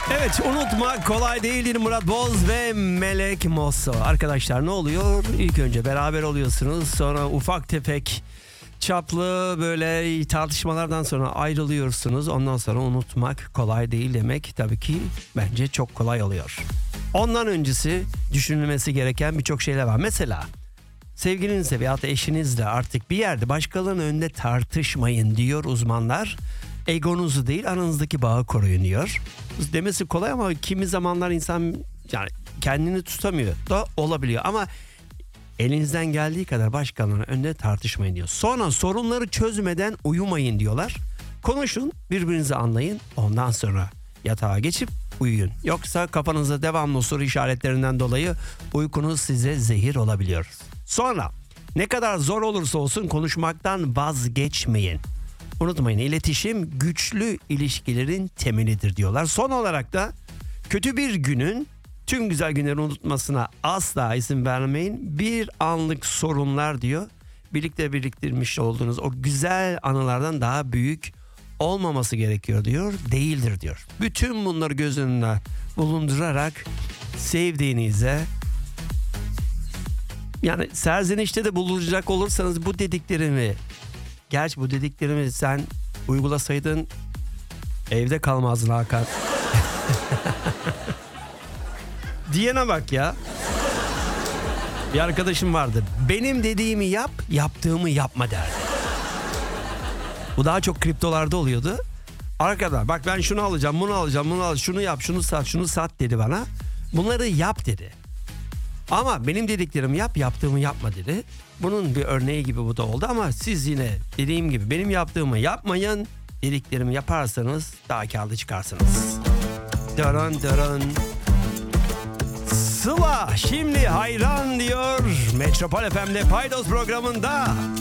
Evet, unutmak kolay değildir. Murat Boz ve Melek Mosso. Arkadaşlar, ne oluyor? İlk önce beraber oluyorsunuz. Sonra ufak tefek çaplı böyle tartışmalardan sonra ayrılıyorsunuz. Ondan sonra unutmak kolay değil demek tabii ki bence çok kolay oluyor. Ondan öncesi düşünülmesi gereken birçok şeyler var. Mesela sevgilinizle veyahut da eşinizle artık bir yerde başkalarının önünde tartışmayın diyor uzmanlar. Egonuzu değil, aranızdaki bağı koruyun diyor. Demesi kolay ama kimi zamanlar insan yani kendini tutamıyor da olabiliyor. Ama elinizden geldiği kadar başkalarının önünde tartışmayın diyor. Sonra sorunları çözmeden uyumayın diyorlar. Konuşun, birbirinizi anlayın. Ondan sonra yatağa geçip uyuyun. Yoksa kafanızda devamlı soru işaretlerinden dolayı uykunuz size zehir olabiliyor. Sonra ne kadar zor olursa olsun konuşmaktan vazgeçmeyin. Unutmayın, iletişim güçlü ilişkilerin temelidir diyorlar. Son olarak da kötü bir günün tüm güzel günleri unutmasına asla izin vermeyin. Bir anlık sorunlar diyor, birlikte biriktirmiş olduğunuz o güzel anılardan daha büyük olmaması gerekiyor diyor, değildir diyor. Bütün bunları göz önüne bulundurarak sevdiğinize, yani serzenişte de bulunacak olursanız bu dediklerimi, gerçi bu dediklerimi sen uygulasaydın evde kalmazdın Hakan. Diyene bak ya. Bir arkadaşım vardı. Benim dediğimi yap, yaptığımı yapma derdi. Bu daha çok kriptolarda oluyordu. Arkadaşlar bak, ben şunu alacağım, bunu alacağım, bunu alacağım, şunu yap, şunu sat, şunu sat dedi bana. Bunları yap dedi. Ama benim dediklerimi yap, yaptığımı yapma dedi. Bunun bir örneği gibi bu da oldu ama siz yine dediğim gibi benim yaptığımı yapmayın. Dediklerimi yaparsanız daha kârlı çıkarsınız. Dırın dırın. Sıla şimdi hayran diyor. Metropol FM'de Paydos programında.